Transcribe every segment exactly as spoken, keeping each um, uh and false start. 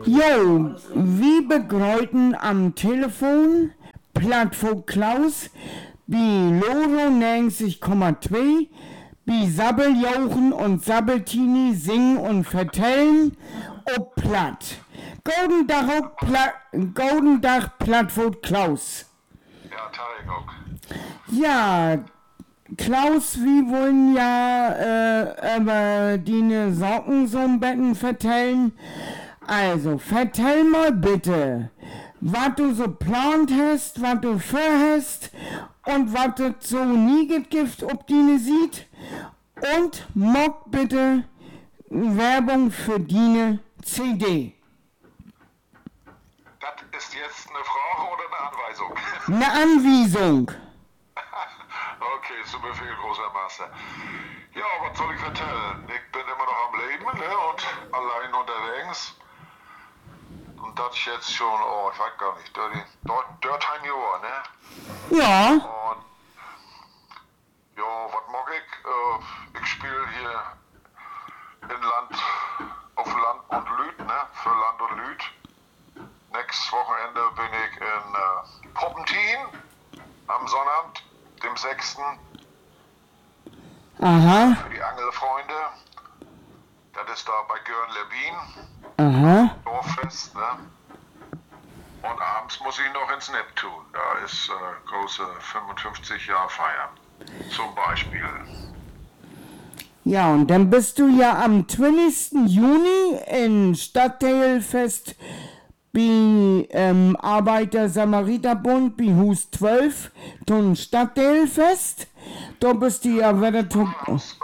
Jo, wie begreuten am Telefon Plattvogt Klaus, bi Loro neunzig Komma zwei, bi Sabbeljauchen und Sabbeltini singen und vertellen ob Platt. Golden Dach, ob Pla Golden Dach Plattvogt Klaus. Ja, Tarek auch. Ja, Klaus, wir wollen ja äh, über die Sorgen so im Betten vertellen. Also, vertell mal bitte, was du so plant hast, was du vorhast und was du so nie gibt, ob die sieht. Und mock bitte Werbung für die C D. Das ist jetzt eine Frage oder eine Anweisung? Eine Anweisung. Okay, zu Befehl, großer Master. Ja, was soll ich vertellen? Ich bin immer noch am Leben, ne, und allein unterwegs. Und das jetzt schon, oh, ich weiß gar nicht, dort, dort, dort ein Jahr, ne? Ja. Und, ja, was mag ich? Äh, ich spiele hier in Land, auf Land und Lüd, ne? Für Land und Lüd. Nächstes Wochenende bin ich in äh, Poppentin am Sonnabend, dem sechsten Aha. Für die Angelfreunde. Das ist da bei Görn-Lebin. Aha. Dorffest, ne? Und abends muss ich noch ins Neptun. Da ist äh, große fünfundfünfzig Jahre Feier. Zum Beispiel. Ja, und dann bist du ja am zwanzigsten Juni in Stadtteilfest bei ähm, Arbeiter-Samariter-Bund, bei Hus zwölf, zum Stadtteilfest. Da bist du ja wieder... Schmalhaus,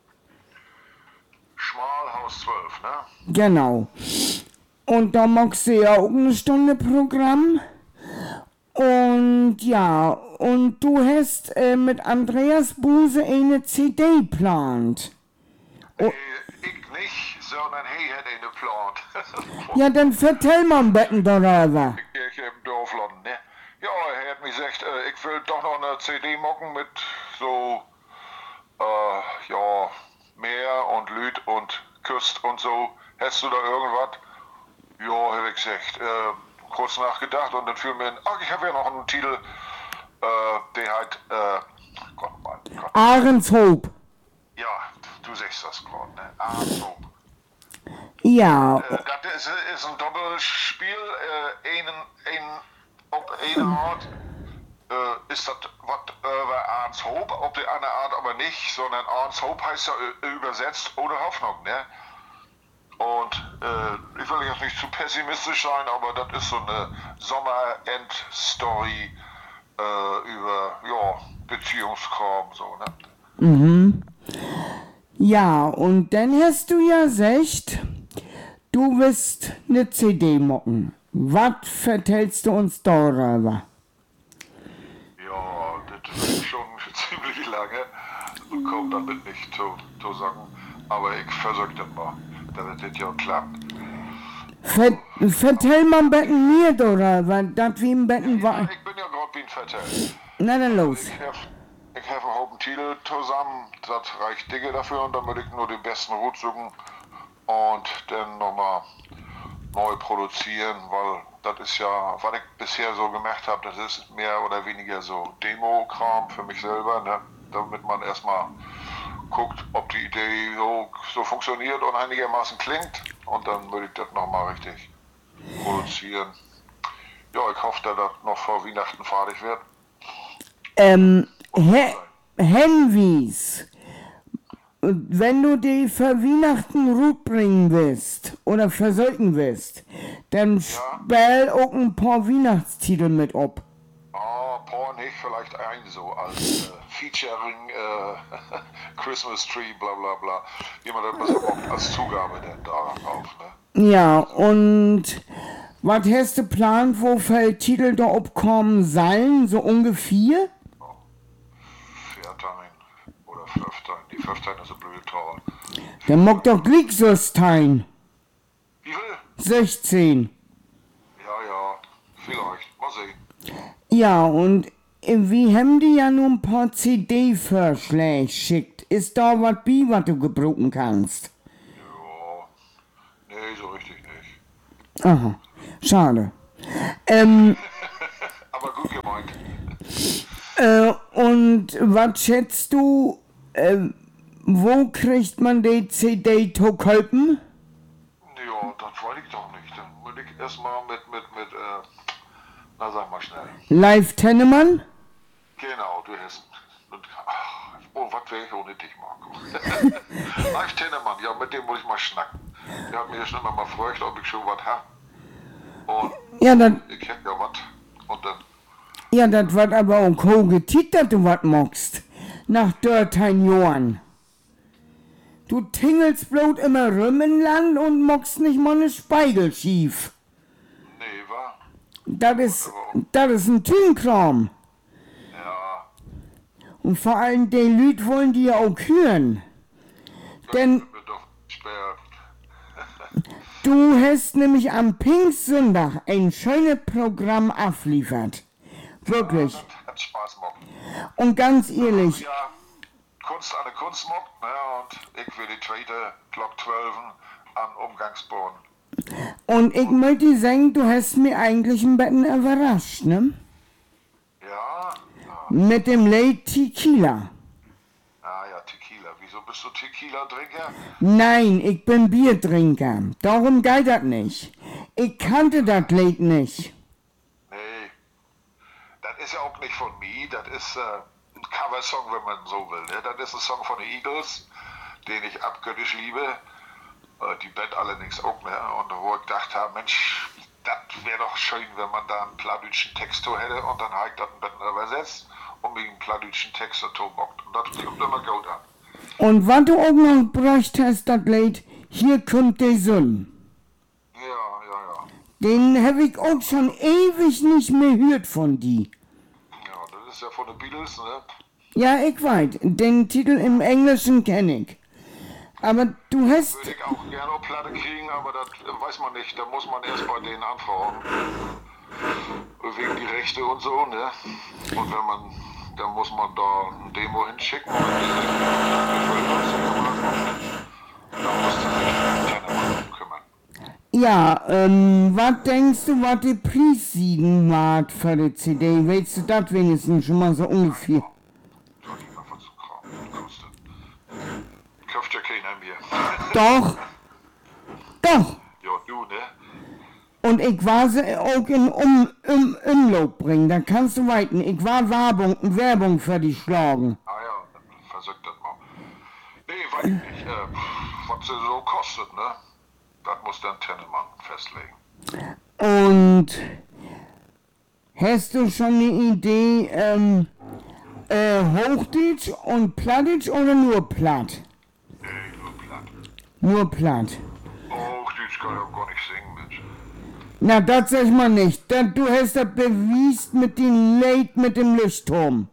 Schmalhaus zwölf, ne? Genau. Und da magst du ja auch eine Stunde Programm. Und ja, und du hast äh, mit Andreas Buse eine C D geplant. Oh. Äh, ich nicht, sondern er hat eine geplant. Ja, dann vertell mal ein Betten darüber. Ich, ich im Dorfland, ne? Ja, er hat mir gesagt, äh, ich will doch noch eine C D machen mit so, äh, ja, Meer und Lüd und Küst und so. Hast du da irgendwas? Ja, habe ich gesagt. Äh, kurz nachgedacht und dann fiel mir in, ach, ich habe ja noch einen Titel, äh, der halt, äh, Gott, mein Gott. Ahrenshoop. Ja, du sagst das gerade, ne? Ahrenshoop. Ja. Äh, das ist, ist ein Doppelspiel, äh, einen, einen, ob eine Art, äh, ist das was über Ahrenshoop, ob die andere Art aber nicht, sondern Ahrenshoop heißt ja äh, übersetzt ohne Hoffnung, ne? Und äh, ich will jetzt nicht zu pessimistisch sein, aber das ist so eine Sommer-End-Story äh, über, ja, Beziehungskram, so, ne? Mhm. Ja, und dann hast du ja gesagt, du willst eine C D mocken. Was vertellst du uns darüber? Ja, das ist schon ziemlich lange. Kommt damit nicht zu, zu sagen. Aber ich versuche das mal, damit das ja klappt. Ver vertell mal ein Betten mir darüber, das wie im Betten war. Ja, ich bin ja gerade wie ein Vertell. Na dann los. Ich habe ich hab einen Haufen Titel zusammen, das reicht dicke dafür und dann würde ich nur den besten Rot suchen und dann nochmal neu produzieren, weil das ist ja, was ich bisher so gemacht habe, das ist mehr oder weniger so Demo-Kram für mich selber, ne? Damit man erstmal guckt, ob die Idee so, so funktioniert und einigermaßen klingt und dann würde ich das nochmal richtig produzieren. Ja, ich hoffe, dass das noch vor Weihnachten fertig wird. Ähm, He Henwies, wenn du die für Weihnachten Rut bringen willst oder versollten willst, dann Ja. spiel auch ein paar Weihnachtstitel mit ob. Ah, paar nicht, vielleicht ein so als äh, Featuring äh, Christmas Tree, bla bla bla. Wie man das besser macht, als Zugabe denn darauf, ne? Ja, und was hast du geplant, wo für Titel da obkommen sollen, so ungefähr? Viertein oder Fünftein. Die Fünftein ist ein blöde Tor. Dann mag doch Glücksostein. Wie viel? sechzehn. Ja, ja, vielleicht. Mal sehen. Ja, und äh, wir haben dir ja nur ein paar C D-Vorschläge geschickt. Ist da was bei, was du gebrauchen kannst? Ja, nee, so richtig nicht. Aha, schade. Ähm, Aber gut gemeint. äh, und was schätzt du, äh, wo kriegt man die C D zu kaufen? Ja, das weiß ich doch nicht. Dann muss ich erstmal mit, mit, mit, äh, na sag mal schnell. Live Tennemann? Genau, du Hessen. Und, ach, oh, was wäre ich ohne dich, Marco? Live Tennemann, ja, mit dem muss ich mal schnacken. Der hat mir schon immer mal gefragt, ob ich schon was habe. Und Ja, das, ich hätte ja was. Und dann, ja, das wird aber auch so getit, dass du was magst. Nach dörtein Johann. Du tingelst bloß immer rum im Land und magst nicht mal ne Speigel schief. nee, wa? Das ist, das ist ein Tünkram. Ja, Und vor allem die Lüd wollen die ja auch hören. Denn wird mir doch sperrt. du hast nämlich am Pfingstsonntag ein schönes Programm abliefert. Wirklich. Das hat Spaß gemacht. Und ganz ehrlich, Ja, Kunst an der Kunst macht, ne? Und ich will die zweite Glock zwölf an Umgangsboden. und ich möchte sagen, du hast mir eigentlich ein Betten überrascht, ne? Ja, ja, Mit dem Late Tequila. ah, ja, Tequila. Wieso bist du Tequila-Trinker? Nein, ich bin Biertrinker. Darum geht das nicht. Ich kannte das Lied nicht. Nee, das ist ja auch nicht von mir, das ist äh, ein Coversong, wenn man so will. Ne? Das ist ein Song von den Eagles, den ich abgöttisch liebe. Äh, die Band allerdings auch, ne? Und wo ich gedacht habe, Mensch, das wäre doch schön, wenn man da einen plattdeutschen Text so hätte und dann habe ich das ein bisschen übersetzt und mit einem plattdeutschen Text so bockt. Und das kommt immer gut an. Und was du auch noch bräucht hast, das Lied, hier kommt die Sonne. Ja, ja, ja. Den hab ich auch schon ewig nicht mehr gehört von die. Ja, das ist ja von den Beatles, ne? Ja, ich weiß, den Titel im Englischen kenn ich. Aber du hast, Würde ich auch gerne auf Platte kriegen, aber das weiß man nicht. Da muss man erst bei denen anfragen. Wegen die Rechte und so, ne? Und wenn man, dann muss man da ein Demo hinschicken und dann muss der sich Tennemann kümmern. ja, ähm, was denkst du, was die Preissiegen war für die C D? Weißt du das wenigstens schon mal so ungefähr? Sag ich mal, was so Kram kostet. Kauft ja keiner mehr. Doch, doch. Ja, du, ne? Und ich war sie auch in um, um, Umlauf bringen, da kannst du weiten. Ich war Werbung, Werbung für die schlagen. Ah ja, dann versucht das mal. Nee, weiß ich nicht. Äh, was sie so kostet, ne? Das muss dann Tennemann festlegen. Und hast du schon eine Idee, ähm, äh, Hochdeutsch und Plattdeutsch oder nur Platt? Nee, nur platt. Nur Platt. Oh, Deutsch kann ich auch gar nicht singen, Mensch. Na, das sag ich mal nicht. Da, du hast das bewiesen mit dem Late mit dem Leuchtturm.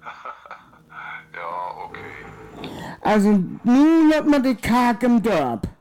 Ja, okay. Also, nun lässt man die Kark im Dörp.